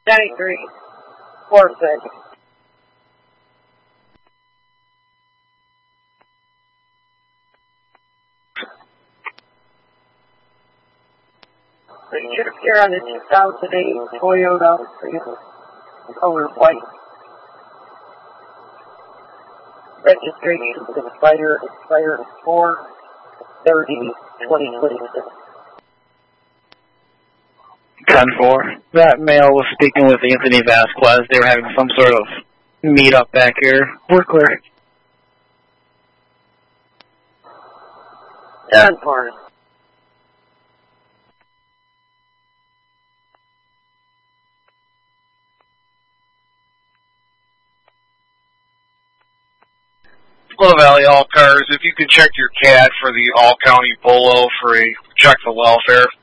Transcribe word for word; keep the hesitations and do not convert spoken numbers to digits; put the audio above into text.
ninety-three. Forfeit. So you should appear on the two thousand eight Toyota color white. Registration to expire expires four thirty twenty twenty-six. ten four. That male was speaking with Anthony Vasquez. They were having some sort of meet-up back here. We're clear. ten four. Hello, Valley All Cars. If you could check your C A D for the All County Polo for a check the welfare.